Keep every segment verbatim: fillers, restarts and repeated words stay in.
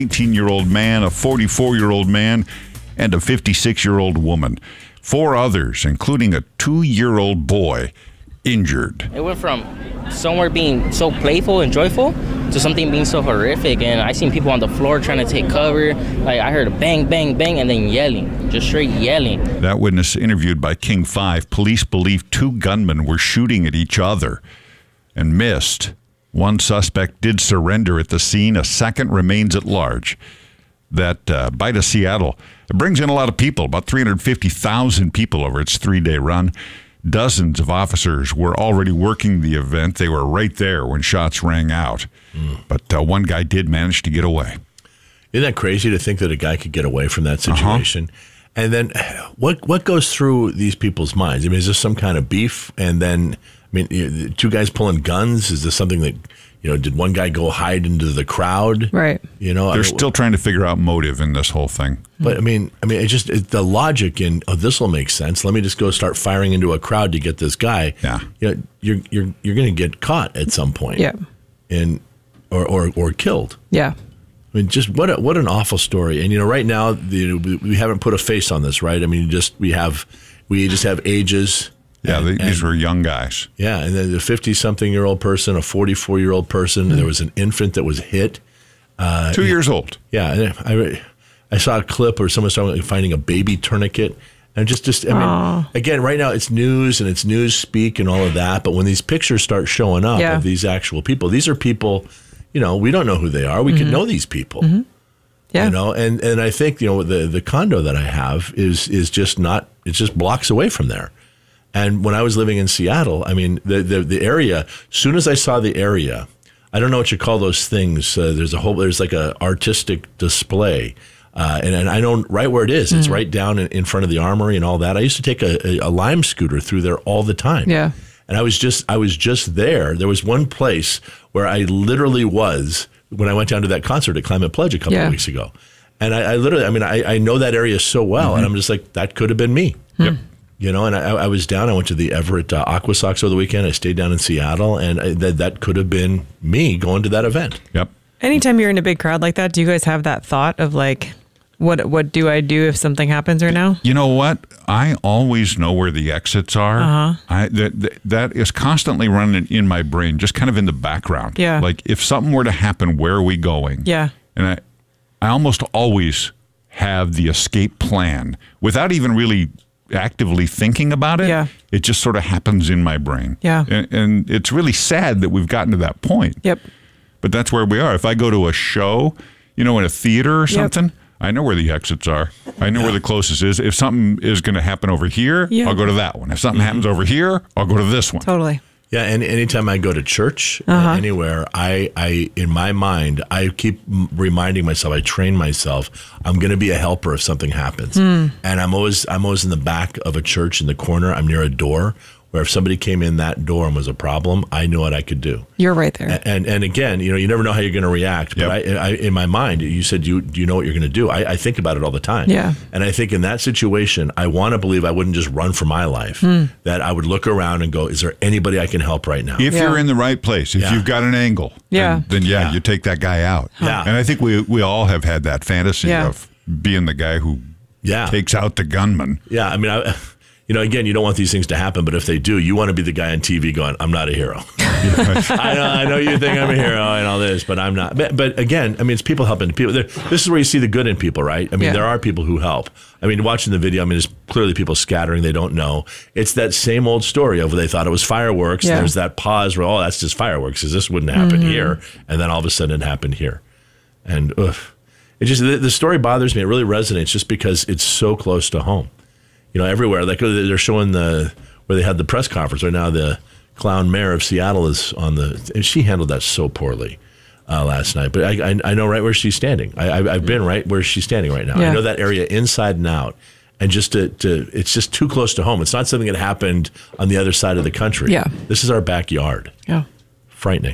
eighteen-year-old man, a forty-four-year-old man, and a fifty-six-year-old woman. Four others, including a two-year-old boy, injured. It went from somewhere being so playful and joyful to something being so horrific. And I seen people on the floor trying to take cover. Like, I heard a bang, bang, bang, and then yelling, just straight yelling. That witness interviewed by King five, police believe two gunmen were shooting at each other and missed. One suspect did surrender at the scene. A second remains at large. That uh, Bite of Seattle, it brings in a lot of people, about three hundred fifty thousand people over its three-day run. Dozens of officers were already working the event. They were right there when shots rang out. Mm. But uh, one guy did manage to get away. Isn't that crazy to think that a guy could get away from that situation? Uh-huh. And then what what goes through these people's minds? I mean, is this some kind of beef? And then, I mean, two guys pulling guns? Is this something that, you know, did one guy go hide into the crowd? Right. You know, they're I mean, still trying to figure out motive in this whole thing. But I mean, I mean, it just it, the logic in oh, this will make sense. Let me just go start firing into a crowd to get this guy. Yeah. You know, you're you're you're going to get caught at some point. Yeah. And or or or killed. Yeah. I mean, just what a, what an awful story. And you know, right now the, we, we haven't put a face on this, right? I mean, just we have we just have ages. Yeah, and, these and, were young guys. Yeah, and then the fifty-something-year-old person, a forty-four-year-old person. Mm-hmm. There was an infant that was hit. Uh, Two years old. Yeah, and I, I saw a clip where someone started finding a baby tourniquet. And just, just I mean, Aww. Again, right now it's news and it's news speak and all of that. But when these pictures start showing up yeah. of these actual people, these are people, you know, we don't know who they are. We mm-hmm. could know these people. Mm-hmm. Yeah. You know, and, and I think, you know, the, the condo that I have is is just not, it's just blocks away from there. And when I was living in Seattle, I mean, the, the, the area, soon as I saw the area, I don't know what you call those things. Uh, there's a whole, there's like a artistic display. Uh, and, and I know right where it is. It's mm. right down in, in front of the Armory and all that. I used to take a, a, a Lime scooter through there all the time. Yeah. And I was just, I was just there. There was one place where I literally was when I went down to that concert at Climate Pledge a couple yeah. of weeks ago. And I, I literally, I mean, I, I know that area so well. Mm-hmm. And I'm just like, that could have been me. Mm. Yep. You know, and I, I was down. I went to the Everett uh, Aqua Sox over the weekend. I stayed down in Seattle, and I, that that could have been me going to that event. Yep. Anytime you're in a big crowd like that, do you guys have that thought of like, what what do I do if something happens right now? You know what? I always know where the exits are. Uh-huh. I that that is constantly running in my brain, just kind of in the background. Yeah. Like if something were to happen, where are we going? Yeah. And I, I almost always have the escape plan without even really actively thinking about it. Yeah. It just sort of happens in my brain. Yeah. And, and it's really sad that we've gotten to that point. Yep. But that's where we are. If I go to a show, you know, in a theater or something, yep. I know where the exits are. I know yeah. where the closest is. If something is going to happen over here, yeah. I'll go to that one. If something mm-hmm. happens over here, I'll go to this one. Totally. Yeah, and anytime I go to church, uh-huh. anywhere, I, I, in my mind, I keep reminding myself, I train myself, I'm going to be a helper if something happens. Mm. And I'm always, I'm always in the back of a church in the corner. I'm near a door where if somebody came in that door and was a problem, I knew what I could do. You're right there. And and, and again, you know, you never know how you're going to react. But yep. I, I, in my mind, you said, you, do you know what you're going to do? I, I think about it all the time. Yeah. And I think in that situation, I want to believe I wouldn't just run for my life. Mm. That I would look around and go, is there anybody I can help right now? If yeah. you're in the right place, if yeah. you've got an angle, yeah. then, then yeah, yeah, you take that guy out. Yeah. And I think we we all have had that fantasy yeah. of being the guy who yeah. takes out the gunman. Yeah, I mean, I, you know, again, you don't want these things to happen, but if they do, you want to be the guy on T V going, I'm not a hero. You know, I know, I know you think I'm a hero and all this, but I'm not. But, but again, I mean, it's people helping people. They're, this is where you see the good in people, right? I mean, yeah. there are people who help. I mean, watching the video, I mean, there's clearly people scattering. They don't know. It's that same old story of where they thought it was fireworks. Yeah. And there's that pause where, oh, that's just fireworks, because this wouldn't happen mm-hmm. here. And then all of a sudden it happened here. And ugh, it just, the, the story bothers me. It really resonates just because it's so close to home. You know, everywhere. Like they're showing the where they had the press conference right now. The clown mayor of Seattle is on the, and she handled that so poorly uh, last night. But I, I, I know right where she's standing. I, I, I've been right where she's standing right now. Yeah. I know that area inside and out. And just to, to, it's just too close to home. It's not something that happened on the other side of the country. Yeah. This is our backyard. Yeah. Frightening.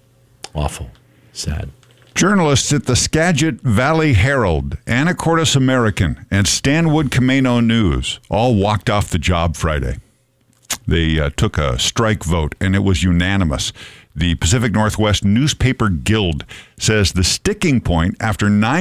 Awful. Sad. Journalists at the Skagit Valley Herald, Anacortes American, and Stanwood Camano News all walked off the job Friday. They uh, took a strike vote, and it was unanimous. The Pacific Northwest Newspaper Guild says the sticking point after nine